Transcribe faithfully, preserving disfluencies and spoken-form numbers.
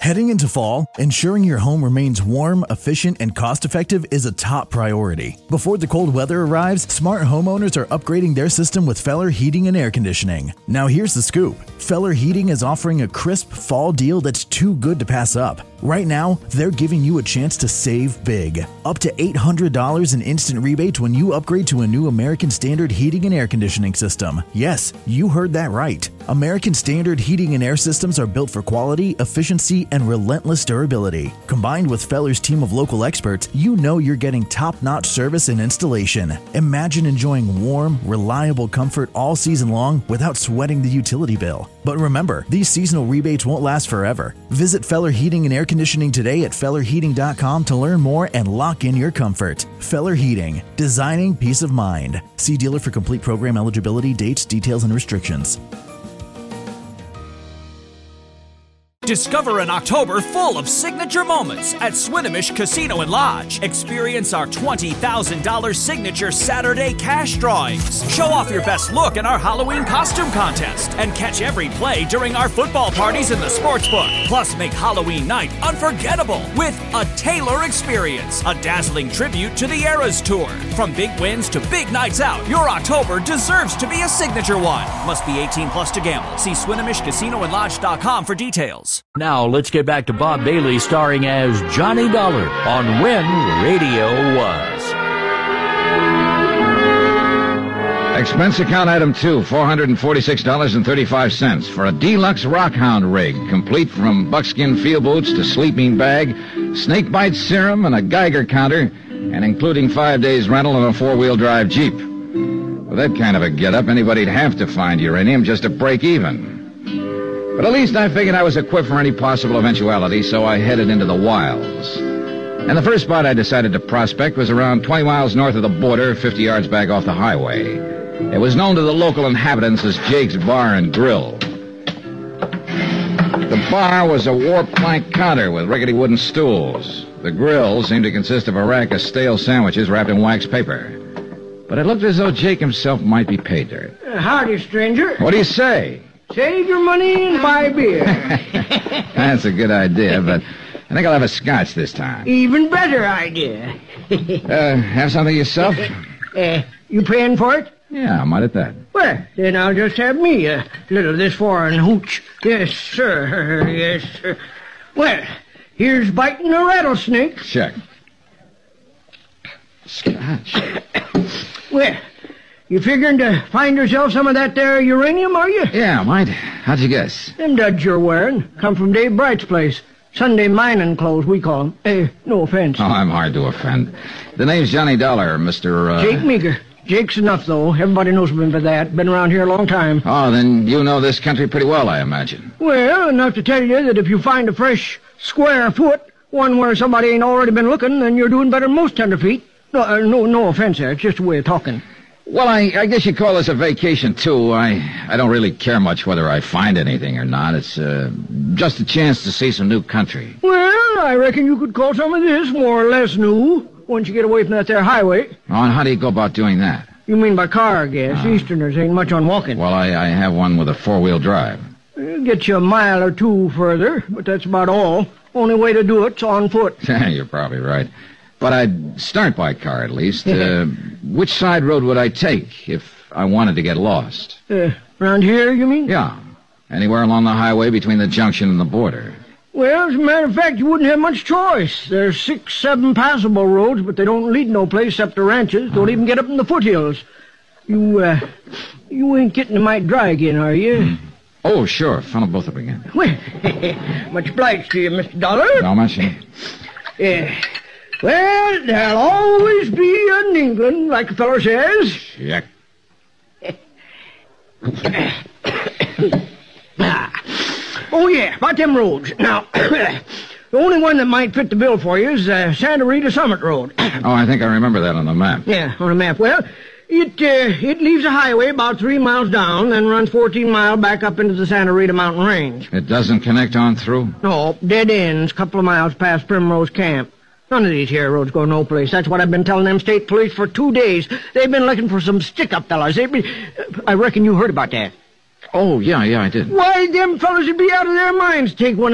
Heading into fall, ensuring your home remains warm, efficient, and cost-effective is a top priority. Before the cold weather arrives, smart homeowners are upgrading their system with Feller Heating and Air Conditioning. Now here's the scoop. Feller Heating is offering a crisp fall deal that's too good to pass up. Right now, they're giving you a chance to save big. Up to eight hundred dollars in instant rebates when you upgrade to a new American Standard Heating and Air Conditioning system. Yes, you heard that right. American Standard Heating and Air Systems are built for quality, efficiency, and relentless durability. Combined with Feller's team of local experts, you know you're getting top-notch service and installation. Imagine enjoying warm, reliable comfort all season long without sweating the utility bill. But remember, these seasonal rebates won't last forever. Visit Feller Heating and Air Conditioning today at feller heating dot com to learn more and lock in your comfort. Feller Heating, designing peace of mind. See dealer for complete program eligibility, dates, details, and restrictions. Discover an October full of signature moments at Swinomish Casino and Lodge. Experience our twenty thousand dollars signature Saturday cash drawings. Show off your best look in our Halloween costume contest and catch every play during our football parties in the sportsbook. Plus, make Halloween night unforgettable with a Taylor experience, a dazzling tribute to the Eras Tour. From big wins to big nights out, your October deserves to be a signature one. Must be eighteen plus to gamble. See Swinomish Casino and Lodge dot com for details. Now let's get back to Bob Bailey starring as Johnny Dollar on When Radio Was. Expense account item two, four hundred forty-six dollars and thirty-five cents for a deluxe Rockhound rig, complete from buckskin field boots to sleeping bag, snake bite serum, and a Geiger counter, and including five days rental of a four-wheel drive Jeep. With that kind of a get-up, anybody'd have to find uranium just to break even. But at least I figured I was equipped for any possible eventuality, so I headed into the wilds. And the first spot I decided to prospect was around twenty miles north of the border, fifty yards back off the highway. It was known to the local inhabitants as Jake's Bar and Grill. The bar was a warped plank counter with rickety wooden stools. The grill seemed to consist of a rack of stale sandwiches wrapped in wax paper. But it looked as though Jake himself might be pay dirt. Uh, howdy, stranger. What do you say? Save your money and buy beer. That's a good idea, but I think I'll have a scotch this time. Even better idea. uh, have something yourself? Uh, you paying for it? Yeah, I might at that. Well, then I'll just have me a little of this foreign hooch. Yes, sir. Yes, sir. Well, here's biting a rattlesnake. Check. Scotch. Well, you figuring to find yourself some of that there uranium, are you? Yeah, might. How'd you guess? Them duds you're wearing come from Dave Bright's place. Sunday mining clothes, we call them. Eh, no offense. Oh, I'm hard to offend. The name's Johnny Dollar, Mister Uh... Jake Meager. Jake's enough, though. Everybody knows him for that. Been around here a long time. Oh, then you know this country pretty well, I imagine. Well, enough to tell you that if you find a fresh, square foot, one where somebody ain't already been looking, then you're doing better than most tenderfeet. No, uh, no, no offense there. It's just a way of talking. Well, I, I guess you call this a vacation, too. I I don't really care much whether I find anything or not. It's uh, just a chance to see some new country. Well, I reckon you could call some of this more or less new once you get away from that there highway. Oh, and how do you go about doing that? You mean by car, I guess. Uh, Easterners ain't much on walking. Well, I, I have one with a four-wheel drive. It'll get you a mile or two further, but that's about all. Only way to do it's on foot. You're probably right. But I'd start by car, at least. uh, which side road would I take if I wanted to get lost? Uh, around here, you mean? Yeah. Anywhere along the highway between the junction and the border. Well, as a matter of fact, you wouldn't have much choice. There's six, seven passable roads, but they don't lead no place except to ranches. Don't oh. even get up in the foothills. You, uh, you ain't getting the mite dry again, are you? Mm. Oh, sure. Funnel both up again. Well, much obliged to you, Mister Dollar. How much? Yeah. Well, there'll always be an England, like the fellow says. Check. Oh, yeah, about them roads. Now, the only one that might fit the bill for you is uh, Santa Rita Summit Road. Oh, I think I remember that on the map. Yeah, on the map. Well, it uh, it leaves a highway about three miles down, then runs fourteen miles back up into the Santa Rita mountain range. It doesn't connect on through? No, dead ends, a couple of miles past Primrose Camp. None of these here roads go no place. That's what I've been telling them state police for two days. They've been looking for some stick-up fellas. They've been... I reckon you heard about that. Oh, yeah, yeah, I did. Why, them fellas would be out of their minds to take one